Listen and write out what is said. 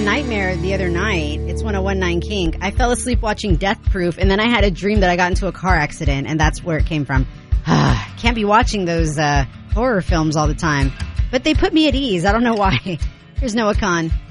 nightmare the other night. It's 101.9 Kink. I fell asleep watching Death Proof, and then I had a dream that I got into a car accident, and that's where it came from. Can't be watching those horror films all the time. But they put me at ease. I don't know why. Here's Noah Khan.